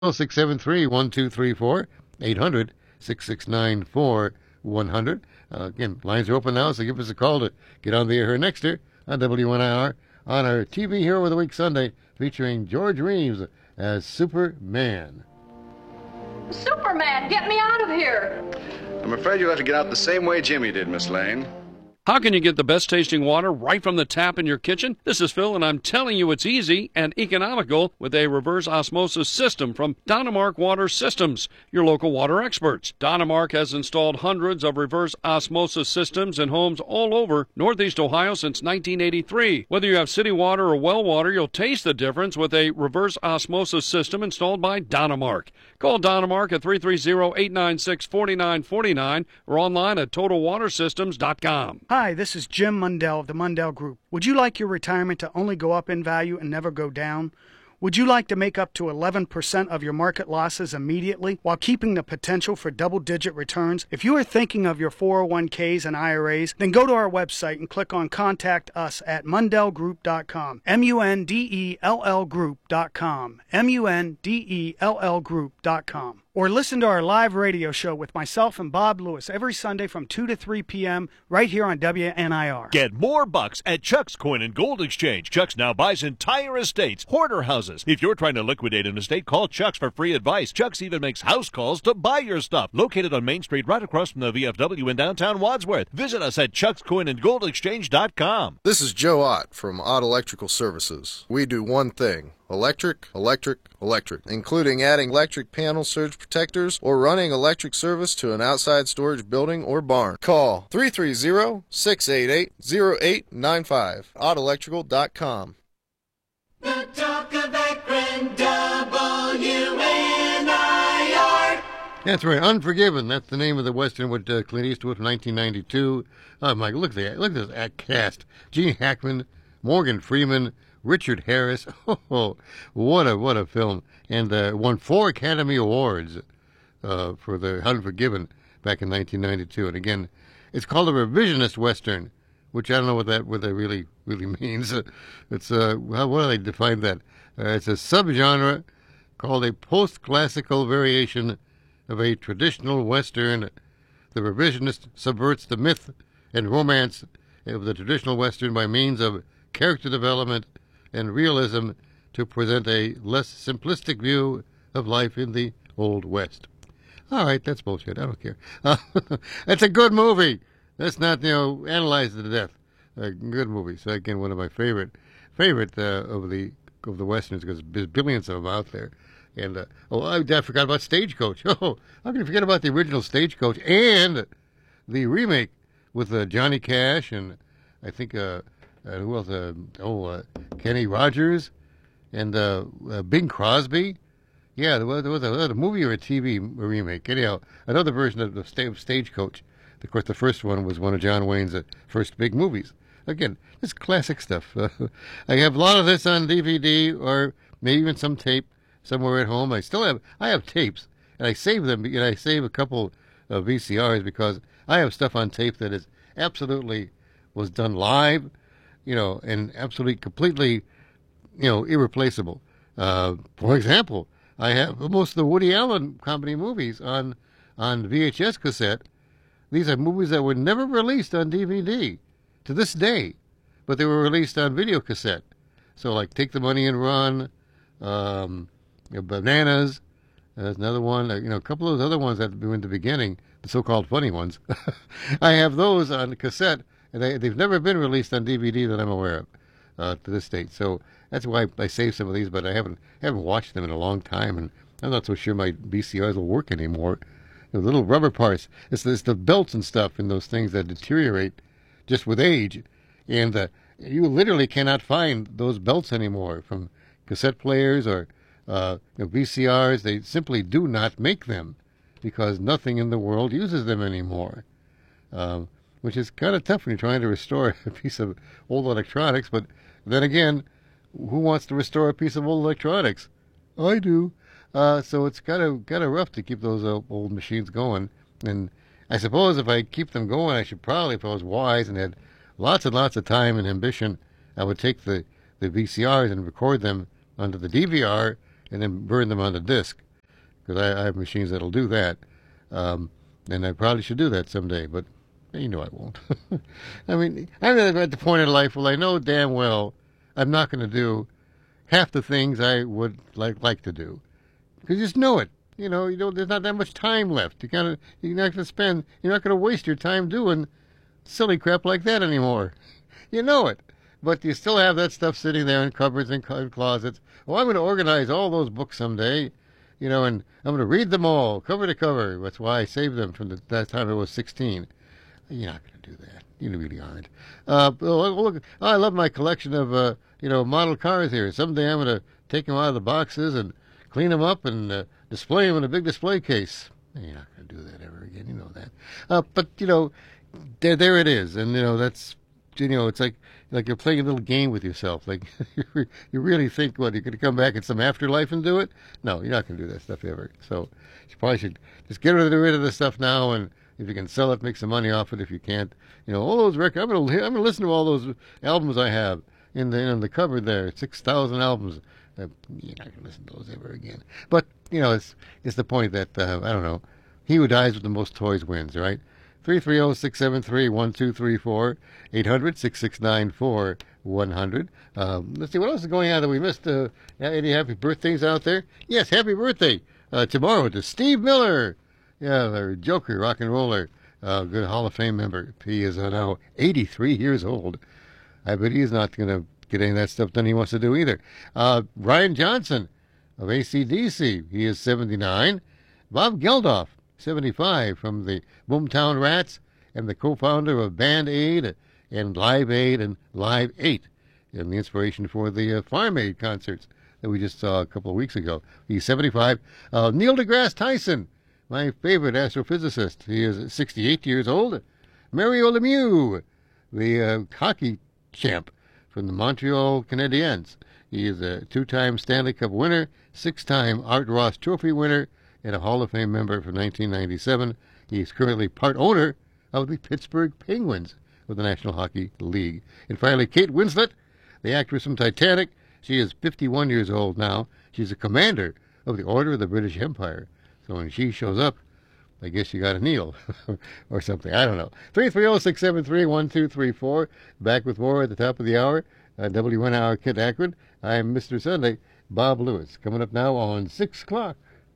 673-1234, 800-669-4100. Again, lines are open now, so give us a call to get on the air here next year on WNIR on our TV Hero of the Week Sunday, featuring George Reeves as Superman. Superman, get me out of here! I'm afraid you'll have to get out the same way Jimmy did, Miss Lane. How can you get the best tasting water right from the tap in your kitchen? This is Phil, and I'm telling you it's easy and economical with a reverse osmosis system from Dynamark Water Systems, your local water experts. Dynamark has installed hundreds of reverse osmosis systems in homes all over Northeast Ohio since 1983. Whether you have city water or well water, you'll taste the difference with a reverse osmosis system installed by Dynamark. Call Dynamark at 330-896-4949 or online at TotalWaterSystems.com. Hi, this is Jim Mundell of the Mundell Group. Would you like your retirement to only go up in value and never go down? Would you like to make up to 11% of your market losses immediately while keeping the potential for double-digit returns? If you are thinking of your 401ks and IRAs, then go to our website and click on Contact Us at MundellGroup.com. MUNDELL Group.com. MUNDELL Group.com. Or listen to our live radio show with myself and Bob Lewis every Sunday from 2 to 3 p.m. right here on WNIR. Get more bucks at Chuck's Coin and Gold Exchange. Chuck's now buys entire estates, hoarder houses. If you're trying to liquidate an estate, call Chuck's for free advice. Chuck's even makes house calls to buy your stuff. Located on Main Street right across from the VFW in downtown Wadsworth. Visit us at chuckscoinandgoldexchange.com. This is Joe Ott from Ott Electrical Services. We do one thing. Electric, including adding electric panel surge protectors or running electric service to an outside storage building or barn. Call 330-688-0895. OttElectrical.com. The talk of Akron, WNIR. That's right, Unforgiven. That's the name of the Western with Clint Eastwood from 1992. Oh, my, look at this cast. Gene Hackman, Morgan Freeman, Richard Harris. Oh, what a film. And won 4 Academy Awards for the Unforgiven back in 1992. And again, it's called a revisionist Western, which I don't know what that really means. It's what do they define that? It's a subgenre called a post-classical variation of a traditional Western. The revisionist subverts the myth and romance of the traditional Western by means of character development and realism to present a less simplistic view of life in the Old West. All right, that's bullshit. I don't care. It's a good movie. Let's not, analyze it to death. A good movie. So again, one of my favorite of the Westerns, because there's billions of them out there. And I forgot about Stagecoach. Oh, how can you forget about the original Stagecoach and the remake with Johnny Cash and I think who else? Kenny Rogers and Bing Crosby. Yeah, there was a movie or a TV remake. Anyhow, another version of Stagecoach. Of course, the first one was one of John Wayne's first big movies. Again, this classic stuff. I have a lot of this on DVD or maybe even some tape somewhere at home. I have tapes, and I save them. And I save a couple of VCRs because I have stuff on tape that is absolutely was done live. And absolutely, completely, irreplaceable. For example, I have most of the Woody Allen comedy movies on VHS cassette. These are movies that were never released on DVD to this day, but they were released on video cassette. So, like Take the Money and Run, Bananas. There's another one. A couple of those other ones that were in the beginning, the so-called funny ones. I have those on cassette. And they've never been released on DVD that I'm aware of to this date. So that's why I saved some of these, but I haven't watched them in a long time, and I'm not so sure my VCRs will work anymore. The little rubber parts, it's the belts and stuff in those things that deteriorate just with age, and you literally cannot find those belts anymore from cassette players or VCRs. They simply do not make them because nothing in the world uses them anymore. Which is kind of tough when you're trying to restore a piece of old electronics. But then again, who wants to restore a piece of old electronics? I do. So it's kind of rough to keep those old machines going. And I suppose if I keep them going, I should probably, if I was wise and had lots and lots of time and ambition, I would take the VCRs and record them onto the DVR and then burn them on the disc. because I have machines that'll do that. And I probably should do that someday, but you know I won't. I mean, I'm at the point in life where I know damn well I'm not going to do half the things I would like to do, because you just know it. You know, there's not that much time left. You're not going to waste your time doing silly crap like that anymore. You know it. But you still have that stuff sitting there in cupboards and closets. Well, I'm going to organize all those books someday, and I'm going to read them all, cover to cover. That's why I saved them from that time I was 16. You're not going to do that. You really aren't. Look, I love my collection of, model cars here. Someday I'm going to take them out of the boxes and clean them up and display them in a big display case. You're not going to do that ever again. You know that. But there it is. And, that's, it's like you're playing a little game with yourself. Like, you really think, what, you're going to come back in some afterlife and do it? No, you're not going to do that stuff ever. So you probably should just get rid of this stuff now, and if you can sell it, make some money off it. If you can't, all those records, I'm going to listen to all those albums I have in the cupboard there, 6,000 albums. You're not going to listen to those ever again. But, it's the point that, I don't know, he who dies with the most toys wins, right? 330-673-1234, 800-6694-100. Let's see, what else is going on that we missed? Any happy birthdays out there? Yes, happy birthday tomorrow to Steve Miller. Yeah, the Joker, rock and roller, good Hall of Fame member. He is now 83 years old. I bet he's not going to get any of that stuff done he wants to do either. Brian Johnson of AC/DC, he is 79. Bob Geldof, 75, from the Boomtown Rats and the co-founder of Band Aid and Live Aid and Live 8, and the inspiration for the Farm Aid concerts that we just saw a couple of weeks ago. He's 75. Neil deGrasse Tyson, my favorite astrophysicist. He is 68 years old. Mario Lemieux, the hockey champ from the Montreal Canadiens. He is a 2-time Stanley Cup winner, 6-time Art Ross Trophy winner, and a Hall of Fame member from 1997. He is currently part owner of the Pittsburgh Penguins of the National Hockey League. And finally, Kate Winslet, the actress from Titanic. She is 51 years old now. She's a commander of the Order of the British Empire. So when she shows up, I guess you got to kneel or something. I don't know. 330-673-1234. Back with more at the top of the hour. WNR Kent Akron. I'm Mr. Sunday, Bob Lewis. Coming up now on 6 o'clock.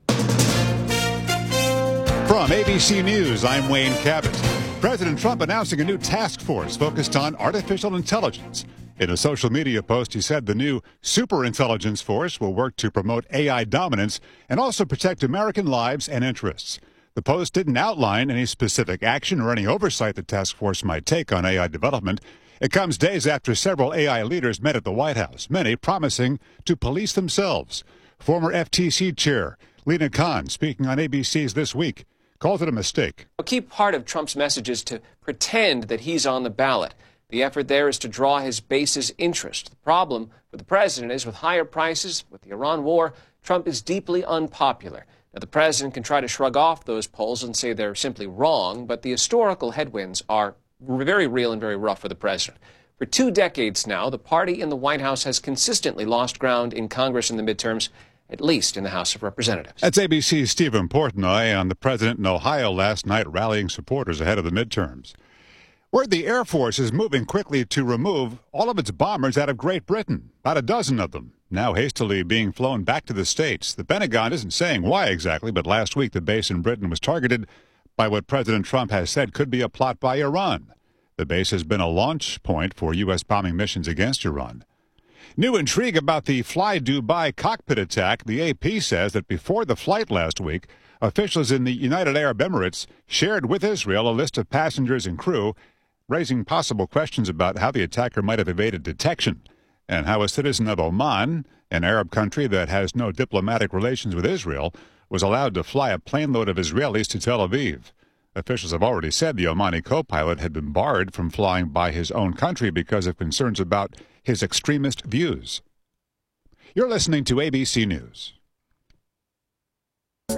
From ABC News, I'm Wayne Cabot. President Trump announcing a new task force focused on artificial intelligence. In a social media post, he said the new superintelligence force will work to promote AI dominance and also protect American lives and interests. The post didn't outline any specific action or any oversight the task force might take on AI development. It comes days after several AI leaders met at the White House, many promising to police themselves. Former FTC chair Lina Khan, speaking on ABC's This Week, called it a mistake. A key part of Trump's message is to pretend that he's on the ballot. The effort there is to draw his base's interest. The problem for the president is with higher prices, with the Iran war, Trump is deeply unpopular. Now, the president can try to shrug off those polls and say they're simply wrong, but the historical headwinds are very real and very rough for the president. For 2 decades now, the party in the White House has consistently lost ground in Congress in the midterms, at least in the House of Representatives. That's ABC's Stephen Portnoy on the president in Ohio last night rallying supporters ahead of the midterms. Where the Air Force is moving quickly to remove all of its bombers out of Great Britain, about a dozen of them, now hastily being flown back to the States. The Pentagon isn't saying why exactly, but last week the base in Britain was targeted by what President Trump has said could be a plot by Iran. The base has been a launch point for U.S. bombing missions against Iran. New intrigue about the Fly Dubai cockpit attack. The AP says that before the flight last week, officials in the United Arab Emirates shared with Israel a list of passengers and crew, raising possible questions about how the attacker might have evaded detection and how a citizen of Oman, an Arab country that has no diplomatic relations with Israel, was allowed to fly a plane load of Israelis to Tel Aviv. Officials have already said the Omani co-pilot had been barred from flying by his own country because of concerns about his extremist views. You're listening to ABC News.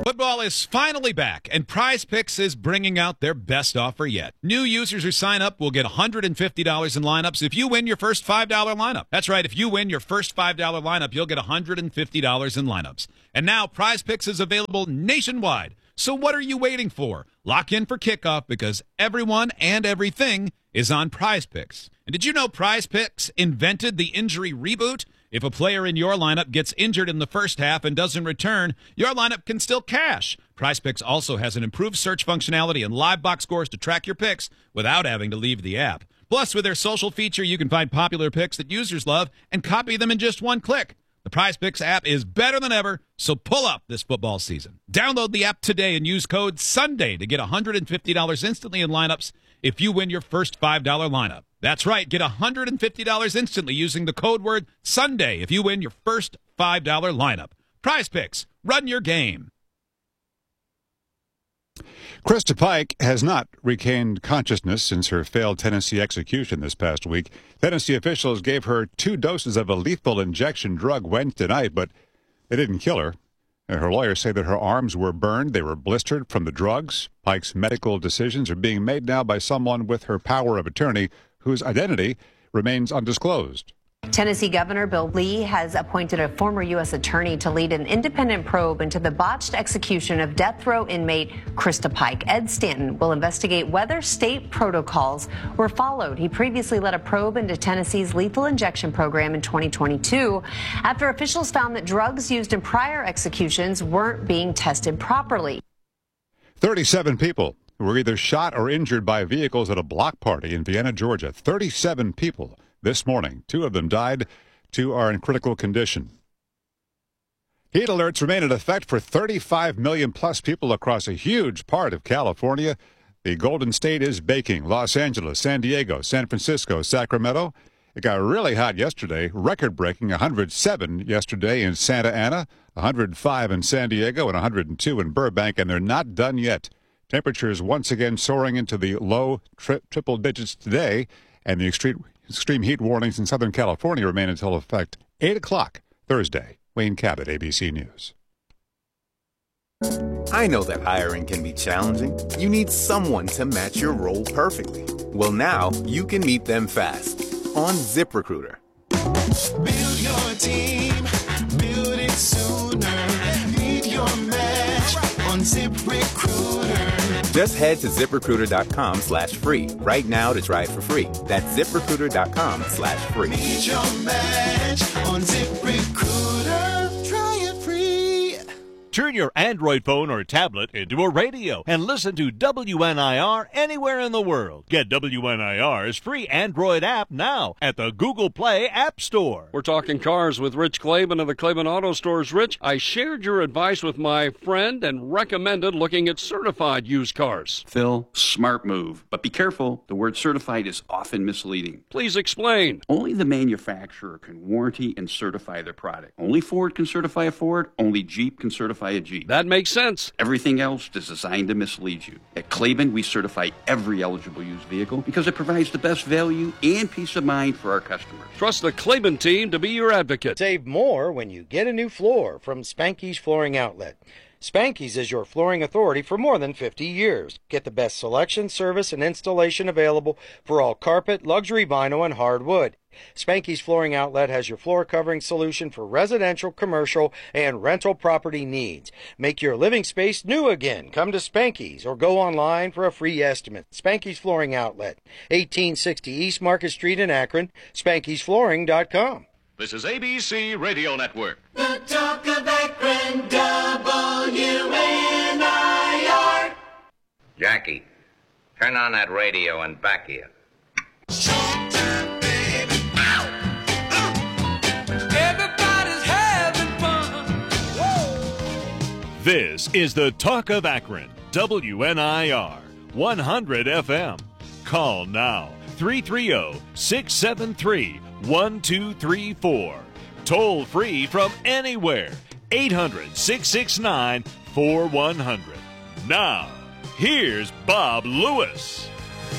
Football is finally back, and Prize Picks is bringing out their best offer yet. New users who sign up will get $150 in lineups if you win your first $5 lineup. That's right, if you win your first $5 lineup, you'll get $150 in lineups. And now Prize Picks is available nationwide. So what are you waiting for? Lock in for kickoff because everyone and everything is on Prize Picks. And did you know Prize Picks invented the injury reboot? If a player in your lineup gets injured in the first half and doesn't return, your lineup can still cash. Prize Picks also has an improved search functionality and live box scores to track your picks without having to leave the app. Plus, with their social feature, you can find popular picks that users love and copy them in just one click. The Prize Picks app is better than ever, so pull up this football season. Download the app today and use code SUNDAY to get $150 instantly in lineups if you win your first $5 lineup. That's right, get $150 instantly using the code word SUNDAY if you win your first $5 lineup. Prize Picks, run your game. Krista Pike has not regained consciousness since her failed Tennessee execution this past week. Tennessee officials gave her 2 doses of a lethal injection drug Wednesday night, but they didn't kill her. Her lawyers say that her arms were burned. They were blistered from the drugs. Pike's medical decisions are being made now by someone with her power of attorney whose identity remains undisclosed. Tennessee Governor Bill Lee has appointed a former U.S. attorney to lead an independent probe into the botched execution of death row inmate Krista Pike. Ed Stanton will investigate whether state protocols were followed. He previously led a probe into Tennessee's lethal injection program in 2022 after officials found that drugs used in prior executions weren't being tested properly. 37 people were either shot or injured by vehicles at a block party in Vienna, Georgia. 37 people. This morning, 2 of them died, 2 are in critical condition. Heat alerts remain in effect for 35 million plus people across a huge part of California. The Golden State is baking. Los Angeles, San Diego, San Francisco, Sacramento. It got really hot yesterday, record-breaking 107 yesterday in Santa Ana, 105 in San Diego, and 102 in Burbank, and they're not done yet. Temperatures once again soaring into the low triple digits today, and the extreme heat warnings in Southern California remain until effect 8 o'clock Thursday. Wayne Cabot, ABC News. I know that hiring can be challenging. You need someone to match your role perfectly. Well, now you can meet them fast on ZipRecruiter. Build your team, build it sooner. Meet your match on ZipRecruiter. Just head to ZipRecruiter.com/free right now to try it for free. That's ZipRecruiter.com/free. Meet your match on ZipRecruiter. Try it free. Turn your Android phone or tablet into a radio and listen to WNIR anywhere in the world. Get WNIR's free Android app now at the Google Play App Store. We're talking cars with Rich Klaban of the Klaban Auto Stores. Rich, I shared your advice with my friend and recommended looking at certified used cars. Phil, smart move. But be careful, the word certified is often misleading. Please explain. Only the manufacturer can warranty and certify their product. Only Ford can certify a Ford, only Jeep can certify a Jeep. That makes sense. Everything else is designed to mislead you. At Klaban, we certify every eligible used vehicle because it provides the best value and peace of mind for our customers. Trust the Klaban team to be your advocate. Save more when you get a new floor from Spanky's Flooring Outlet. Spanky's is your flooring authority for more than 50 years. Get the best selection, service, and installation available for all carpet, luxury vinyl, and hardwood. Spanky's Flooring Outlet has your floor covering solution for residential, commercial, and rental property needs. Make your living space new again. Come to Spanky's or go online for a free estimate. Spanky's Flooring Outlet, 1860 East Market Street in Akron, Spanky'sFlooring.com. This is ABC Radio Network. The Talk of Akron, WNIR. Jackie, turn on that radio and back here. This is the Talk of Akron, WNIR, 100 FM. Call now, 330-673-1234. Toll free from anywhere, 800-669-4100. Now, here's Bob Lewis.